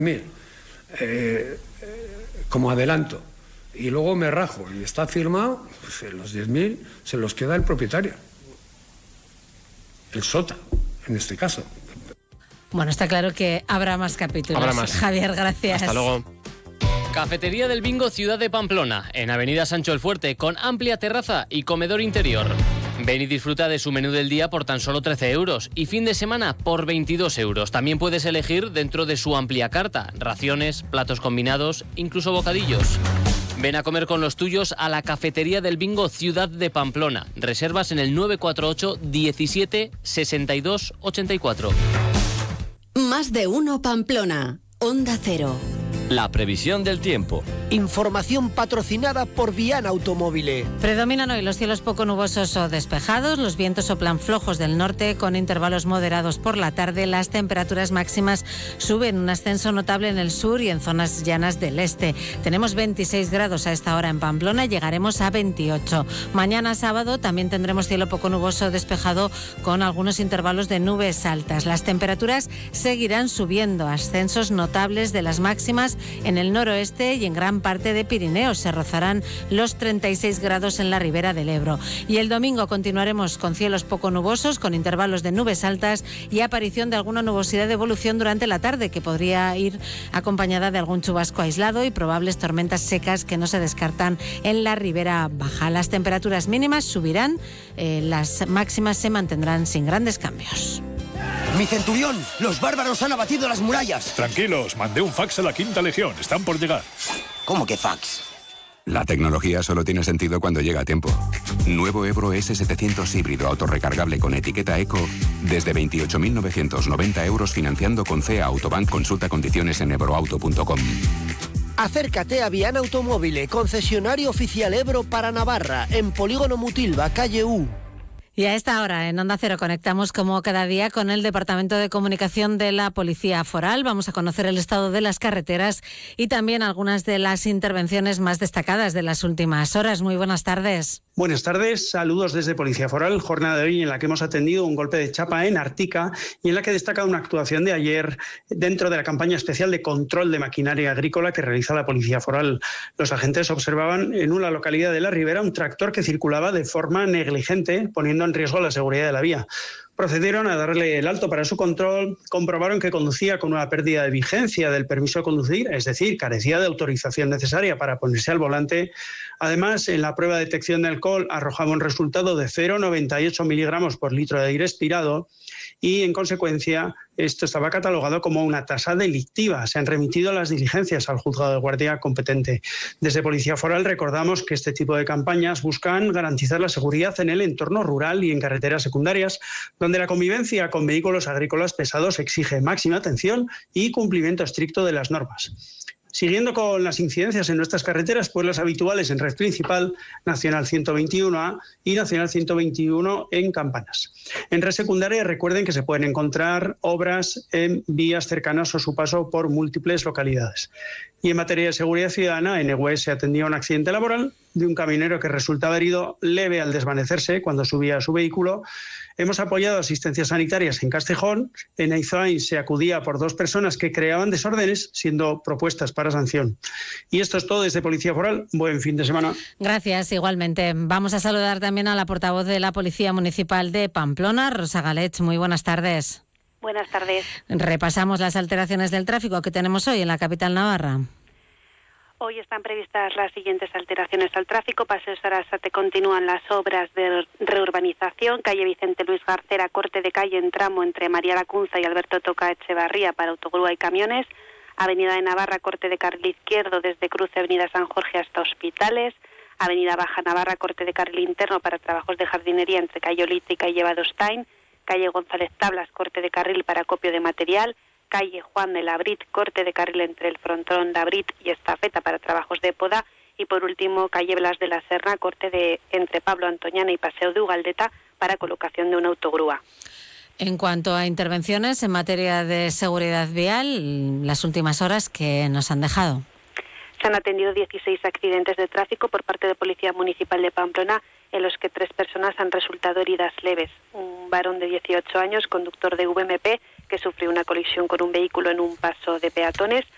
1000 como adelanto y luego me rajo y está firmado, pues los 10.000 se los queda el propietario, el SOTA en este caso. Bueno, está claro que habrá más capítulos. Habrá más. Javier, gracias. Hasta luego. Cafetería del Bingo Ciudad de Pamplona, en Avenida Sancho el Fuerte, con amplia terraza y comedor interior. Ven y disfruta de su menú del día por tan solo 13 euros y fin de semana por 22 euros. También puedes elegir dentro de su amplia carta, raciones, platos combinados, incluso bocadillos. Ven a comer con los tuyos a la Cafetería del Bingo Ciudad de Pamplona. Reservas en el 948 17 62 84. Más de uno Pamplona. Onda Cero. La previsión del tiempo. Información patrocinada por Viana Automóvil. Predominan hoy los cielos poco nubosos o despejados, los vientos soplan flojos del norte con intervalos moderados por la tarde, las temperaturas máximas suben, un ascenso notable en el sur y en zonas llanas del este. Tenemos 26 grados a esta hora en Pamplona, llegaremos a 28. Mañana sábado también tendremos cielo poco nuboso o despejado con algunos intervalos de nubes altas. Las temperaturas seguirán subiendo, ascensos notables de las máximas en el noroeste y en gran parte de Pirineos. Se rozarán los 36 grados en la ribera del Ebro. Y el domingo continuaremos con cielos poco nubosos, con intervalos de nubes altas y aparición de alguna nubosidad de evolución durante la tarde, que podría ir acompañada de algún chubasco aislado y probables tormentas secas que no se descartan en la ribera baja. Las temperaturas mínimas subirán, las máximas se mantendrán sin grandes cambios. Mi centurión, los bárbaros han abatido las murallas. Tranquilos, mandé un fax a la Quinta Legión, están por llegar. ¿Cómo que fax? La tecnología solo tiene sentido cuando llega a tiempo. Nuevo Ebro S700 híbrido autorrecargable con etiqueta Eco desde 28.990 euros financiando con CEA Autobank. Consulta condiciones en ebroauto.com. Acércate a Viana Automóvil, concesionario oficial Ebro para Navarra, en Polígono Mutilva, calle U. Y a esta hora en Onda Cero conectamos como cada día con el Departamento de Comunicación de la Policía Foral. Vamos a conocer el estado de las carreteras y también algunas de las intervenciones más destacadas de las últimas horas. Muy buenas tardes. Buenas tardes, saludos desde Policía Foral, jornada de hoy en la que hemos atendido un golpe de chapa en Artica y en la que destaca una actuación de ayer dentro de la campaña especial de control de maquinaria agrícola que realiza la Policía Foral. Los agentes observaban en una localidad de la Ribera un tractor que circulaba de forma negligente, poniendo en riesgo la seguridad de la vía. Procedieron a darle el alto para su control, comprobaron que conducía con una pérdida de vigencia del permiso de conducir, es decir, carecía de autorización necesaria para ponerse al volante. Además, en la prueba de detección de alcohol arrojaba un resultado de 0,98 miligramos por litro de aire expirado y, en consecuencia, esto estaba catalogado como una tasa delictiva. Se han remitido las diligencias al juzgado de guardia competente. Desde Policía Foral recordamos que este tipo de campañas buscan garantizar la seguridad en el entorno rural y en carreteras secundarias, donde la convivencia con vehículos agrícolas pesados exige máxima atención y cumplimiento estricto de las normas. Siguiendo con las incidencias en nuestras carreteras, pues las habituales en red principal, Nacional 121A y Nacional 121 en Campanas. En red secundaria recuerden que se pueden encontrar obras en vías cercanas a su paso por múltiples localidades. Y en materia de seguridad ciudadana, en Egués se atendía un accidente laboral de un camionero que resultaba herido leve al desvanecerse cuando subía a su vehículo. Hemos apoyado asistencias sanitarias en Castejón. En Aizain se acudía por 2 personas que creaban desórdenes, siendo propuestas para sanción. Y esto es todo desde Policía Foral. Buen fin de semana. Gracias, igualmente. Vamos a saludar también a la portavoz de la Policía Municipal de Pamplona, Rosa Galech. Muy buenas tardes. Buenas tardes. Repasamos las alteraciones del tráfico que tenemos hoy en la capital navarra. Hoy están previstas las siguientes alteraciones al tráfico. Paseo Sarasate continúan las obras de reurbanización. Calle Vicente Luis Garcera, corte de calle en tramo entre María Lacunza y Alberto Toca Echevarría para autogrúa y camiones. Avenida de Navarra, corte de carril izquierdo desde Cruce Avenida San Jorge hasta Hospitales. Avenida Baja Navarra, corte de carril interno para trabajos de jardinería entre calle Olite y calle Badostain. Calle González Tablas, corte de carril para acopio de material. Calle Juan de Labrit, corte de carril entre el frontón de Abrit y Estafeta para trabajos de poda. Y por último, calle Blas de la Serna, corte de entre Pablo Antoñana y Paseo de Ugaldeta para colocación de una autogrúa. En cuanto a intervenciones en materia de seguridad vial, las últimas horas que nos han dejado. Se han atendido 16 accidentes de tráfico por parte de Policía Municipal de Pamplona, en los que 3 personas han resultado heridas leves. Un varón de 18 años, conductor de VMP, que sufrió una colisión con un vehículo en un paso de peatones.